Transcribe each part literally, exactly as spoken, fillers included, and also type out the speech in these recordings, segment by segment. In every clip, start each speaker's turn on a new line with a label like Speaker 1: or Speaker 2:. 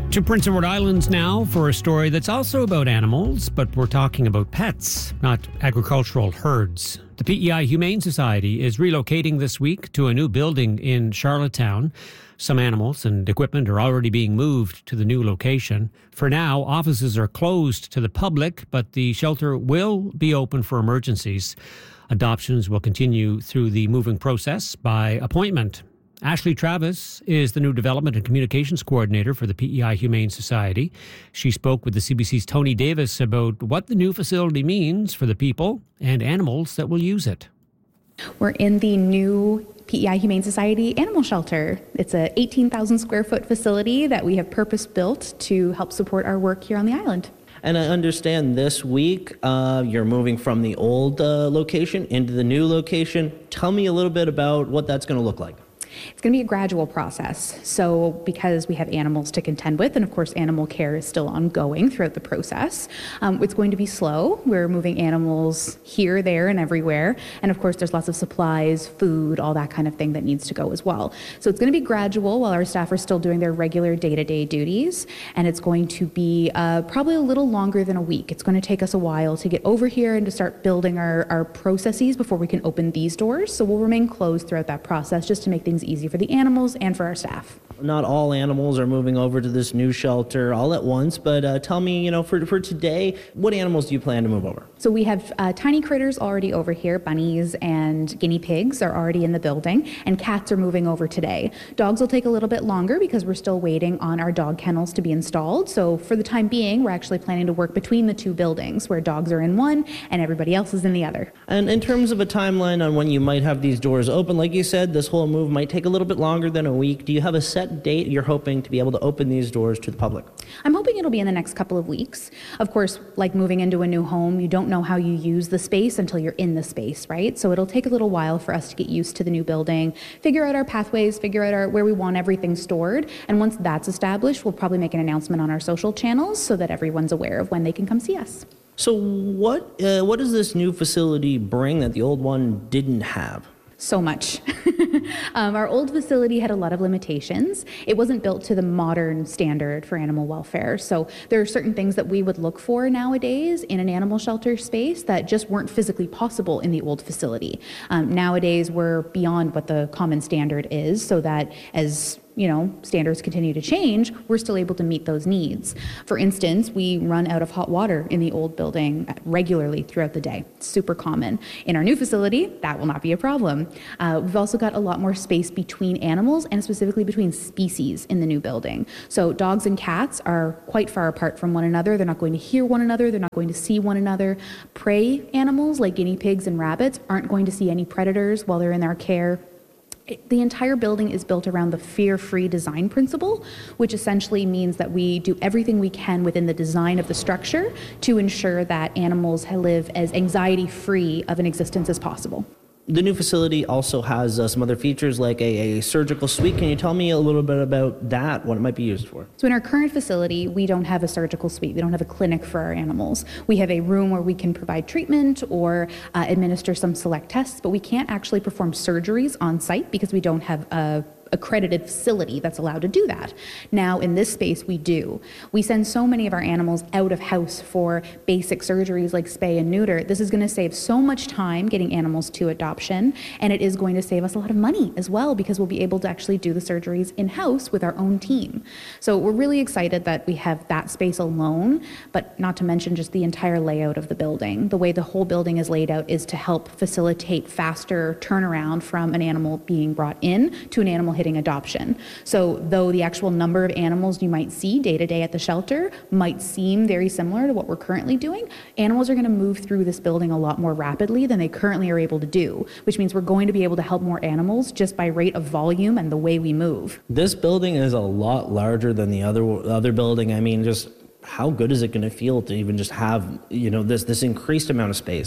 Speaker 1: To Prince Edward Islands now for a story that's also about animals, but we're talking about pets, not agricultural herds. The P E I Humane Society is relocating this week to a new building in Charlottetown. Some animals and equipment are already being moved to the new location. For now, offices are closed to the public, but the shelter will be open for emergencies. Adoptions will continue through the moving process by appointment. Ashley Travis is the new Development and Communications Coordinator for the P E I Humane Society. She spoke with the C B C's Tony Davis about what the new facility means for the people and animals that will use it.
Speaker 2: We're in the new P E I Humane Society Animal Shelter. It's a eighteen thousand square foot facility that we have purpose built to help support our work here on the island.
Speaker 3: And I understand this week uh, you're moving from the old uh, location into the new location. Tell me a little bit about what that's going to look like.
Speaker 2: It's going to be a gradual process. So because we have animals to contend with, and of course animal care is still ongoing throughout the process, um, it's going to be slow. We're moving animals here, there, and everywhere. And of course there's lots of supplies, food, all that kind of thing that needs to go as well. So it's going to be gradual while our staff are still doing their regular day-to-day duties. And it's going to be uh, probably a little longer than a week. It's going to take us a while to get over here and to start building our, our processes before we can open these doors. So we'll remain closed throughout that process just to make things easy for the animals and for our staff.
Speaker 3: Not all animals are moving over to this new shelter all at once, but uh, tell me, you know, for, for today, what animals do you plan to move over?
Speaker 2: So we have uh, tiny critters already over here. Bunnies and guinea pigs are already in the building, and cats are moving over today. Dogs will take a little bit longer because we're still waiting on our dog kennels to be installed. So for the time being, we're actually planning to work between the two buildings where dogs are in one and everybody else is in the other.
Speaker 3: And in terms of a timeline on when you might have these doors open, like you said, this whole move might take a little bit longer than a week. Do you have a set date you're hoping to be able to open these doors to the public?
Speaker 2: I'm hoping it'll be in the next couple of weeks. Of course, like moving into a new home, you don't know how you use the space until you're in the space, right? So it'll take a little while for us to get used to the new building, figure out our pathways, figure out our, where we want everything stored. And once that's established, we'll probably make an announcement on our social channels so that everyone's aware of when they can come see us.
Speaker 3: So what uh, what does this new facility bring that the old one didn't have?
Speaker 2: So much. um, our old facility had a lot of limitations. It wasn't built to the modern standard for animal welfare. So there are certain things that we would look for nowadays in an animal shelter space that just weren't physically possible in the old facility. Um, nowadays, we're beyond what the common standard is, so that as you know, standards continue to change, we're still able to meet those needs. For instance, we run out of hot water in the old building regularly throughout the day. It's super common. In our new facility, that will not be a problem. Uh, we've also got a lot more space between animals and specifically between species in the new building. So dogs and cats are quite far apart from one another. They're not going to hear one another. They're not going to see one another. Prey animals like guinea pigs and rabbits aren't going to see any predators while they're in their care. The entire building is built around the fear-free design principle, which essentially means that we do everything we can within the design of the structure to ensure that animals live as anxiety-free of an existence as possible.
Speaker 3: The new facility also has uh, some other features like a, a surgical suite. Can you tell me a little bit about that, what it might be used for?
Speaker 2: So in our current facility, we don't have a surgical suite. We don't have a clinic for our animals. We have a room where we can provide treatment or uh, administer some select tests, but we can't actually perform surgeries on site because we don't have a accredited facility that's allowed to do that. Now in this space we do. We send so many of our animals out of house for basic surgeries like spay and neuter. This is going to save so much time getting animals to adoption, and it is going to save us a lot of money as well because we'll be able to actually do the surgeries in-house with our own team. So we're really excited that we have that space alone, but not to mention just the entire layout of the building. The way the whole building is laid out is to help facilitate faster turnaround from an animal being brought in to an animal hitting adoption. So though the actual number of animals you might see day to day at the shelter might seem very similar to what we're currently doing, animals are going to move through this building a lot more rapidly than they currently are able to do, which means we're going to be able to help more animals just by rate of volume and the way we move.
Speaker 3: This building is a lot larger than the other other building. I mean, just how good is it going to feel to even just have, you know, this this increased amount of space?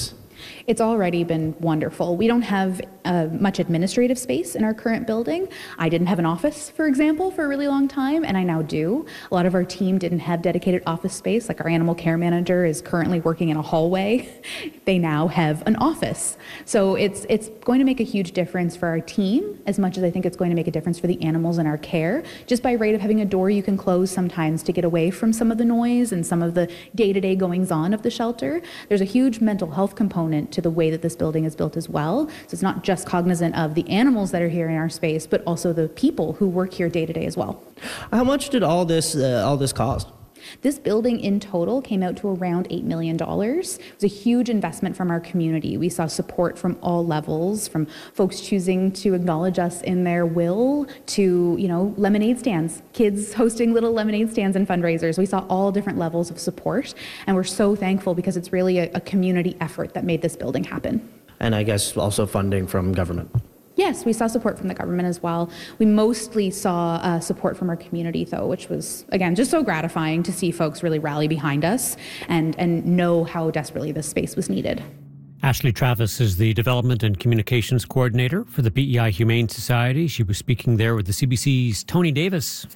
Speaker 2: It's already been wonderful. We don't have uh, much administrative space in our current building. I didn't have an office, for example, for a really long time, and I now do. A lot of our team didn't have dedicated office space. Like our animal care manager is currently working in a hallway. They now have an office. So it's it's going to make a huge difference for our team, as much as I think it's going to make a difference for the animals in our care. Just by right of having a door you can close sometimes to get away from some of the noise and some of the day-to-day goings-on of the shelter. There's a huge mental health component to the way that this building is built as well. So it's not just cognizant of the animals that are here in our space, but also the people who work here day to day as well.
Speaker 3: How much did all this uh, all this cost?
Speaker 2: This building in total came out to around eight million dollars. It was a huge investment from our community. We saw support from all levels, from folks choosing to acknowledge us in their will to, you know, lemonade stands, kids hosting little lemonade stands and fundraisers. We saw all different levels of support, and we're so thankful because it's really a, a community effort that made this building happen.
Speaker 3: And I guess also funding from government.
Speaker 2: Yes, we saw support from the government as well. We mostly saw uh, support from our community, though, which was, again, just so gratifying to see folks really rally behind us and, and know how desperately this space was needed.
Speaker 1: Ashley Travis is the Development and Communications Coordinator for the P E I Humane Society. She was speaking there with the C B C's Tony Davis.